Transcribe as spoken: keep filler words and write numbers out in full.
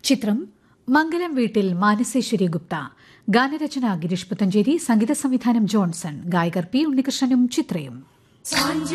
ചിത്രം മംഗലം വീട്ടിൽ മാനസേശ്വരി ഗുപ്ത. ഗാനരചന ഗിരീഷ് പുത്തഞ്ചേരി, സംഗീത സംവിധാനം ജോൺസൺ. ഗായകർ പി ഉണ്ണികൃഷ്ണനും ചിത്രയും.